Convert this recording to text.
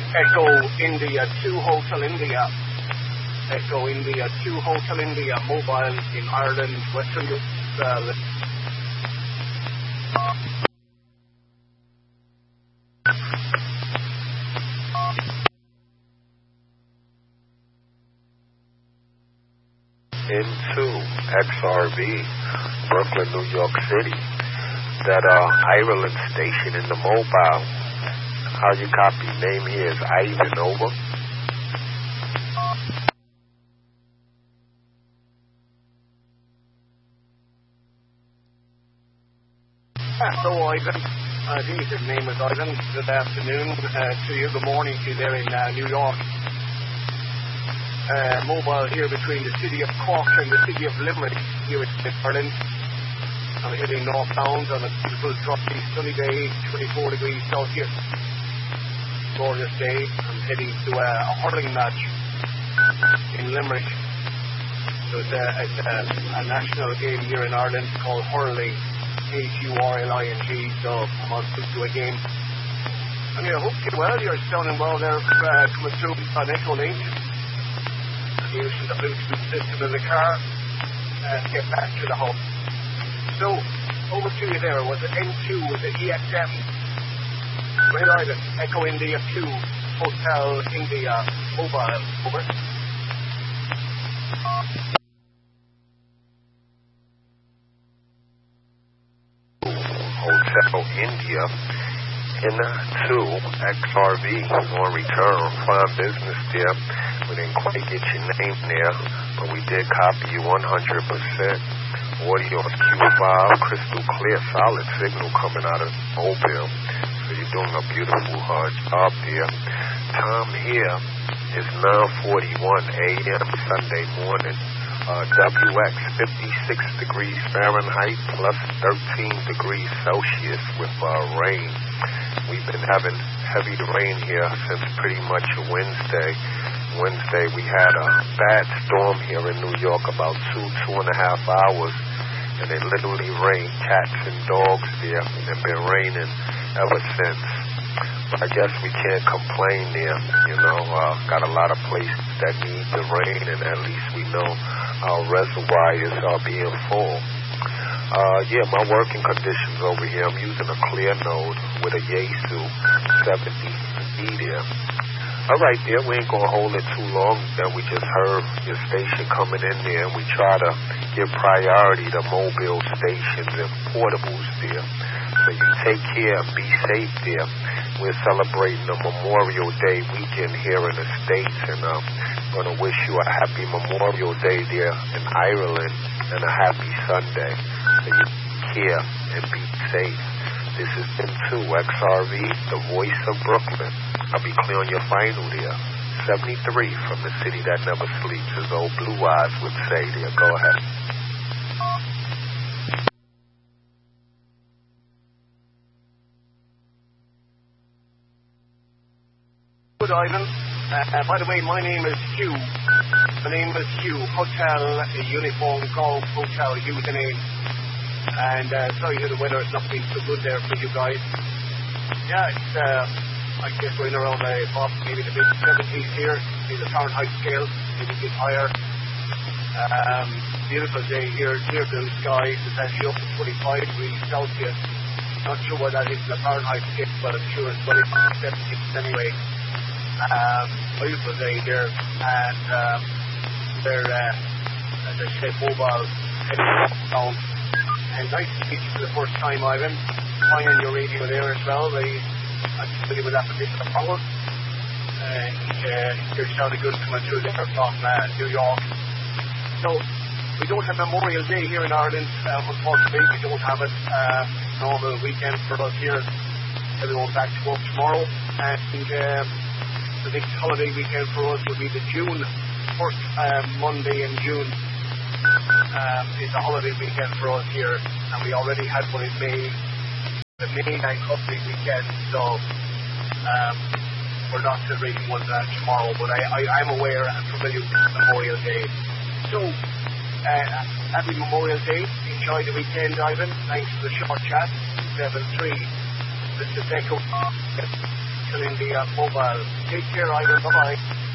Echo India 2 Hotel India. Echo India 2 Hotel India mobile in Ireland, Western Europe. Into XRV, Brooklyn, New York City. That Ireland station in the mobile. How you copy? Name here is Ivan, over. So Ivan, his name is Ivan. Good afternoon to you. Good morning to you there in New York. Mobile here between the city of Cork and the city of Limerick here in Ireland. I'm heading northbound on a beautiful, dry, sunny day, 24 degrees Celsius. Gorgeous day. I'm heading to a hurling match in Limerick. So it's a national game here in Ireland called hurling, Hurling. So I'm on to a game. And I hope you're well. You're sounding well there, coming through on Echo Link. Using the Bluetooth system in the car and get back to the home. So, over to you there. Was it N2? Was it EXM? Red Island, Echo India 2, Hotel India, mobile. Over. Hotel India in 2 XRV on return. Fine business there. We didn't quite get your name there, but we did copy you 100%. Audio Q5, crystal clear, solid signal coming out of mobile. So you're doing a beautiful job there. Time here is 9:41 a.m. Sunday morning. WX 56 degrees Fahrenheit plus 13 degrees Celsius with rain. We've been having heavy rain here since pretty much Wednesday. We had a bad storm here in New York about 2.5 hours, and it literally rained cats and dogs there, and been raining ever since. But I guess we can't complain there, got a lot of places that need the rain, and at least we know our reservoirs are being full. My working conditions over here, I'm using a clear node with a Yaesu 70E there. All right, there, we ain't going to hold it too long. Then we just heard your station coming in there, and we try to give priority to mobile stations and portables there. So you take care and be safe there. We're celebrating the Memorial Day weekend here in the States, and I'm going to wish you a happy Memorial Day there in Ireland and a happy Sunday. So you take care and be safe. This is N2 XRV, the voice of Brooklyn. I'll be clear on your final there. 73 from the city that never sleeps, as old Blue Eyes would say there. Go ahead. Good, Ivan. By the way, my name is Hugh. My name is Hugh. Hotel, Uniform, Golf, Hotel, username. And sorry to hear the weather has not been so good there for you guys. Yeah, it's, I guess we're in around maybe the mid-70s here. Maybe the Fahrenheit scale, maybe a bit higher. Beautiful day here, clear blue skies. It's actually up to 25 degrees Celsius. Not sure what that is in the Fahrenheit scale, but I'm sure it's well into the 70s anyway. Beautiful day there. And they're, as I said, mobile, heading down. And nice to meet you for the first time, Ivan. Fine on your radio there as well. I'm familiar with that particular power. And you're sounding good coming through there from New York. So, we don't have Memorial Day here in Ireland. Unfortunately, we don't have it. Normal weekend for us here. Everyone back to work tomorrow. And the next holiday weekend for us will be the first Monday in June. It's a holiday weekend for us here, and we already had one in May, the May night holiday weekend, so we're not celebrating one tomorrow, but I'm aware and familiar with Memorial Day. So, happy Memorial Day. Enjoy the weekend, Ivan. Thanks for the short chat. 7-3. This is Echo the mobile. Take care, either. Bye-bye.